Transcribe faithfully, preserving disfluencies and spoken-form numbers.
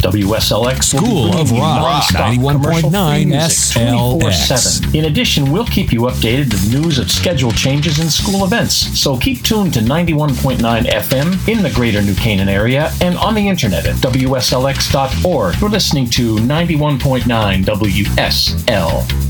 W S L X will be School of bringing you Rock, nonstop ninety-one point nine commercial-free music S L X. twenty-four seven. In addition, we'll keep you updated with news of schedule changes and school events. So keep tuned to ninety-one point nine F M in the greater New Canaan area and on the internet at W S L X dot org. You're listening to ninety-one point nine W S L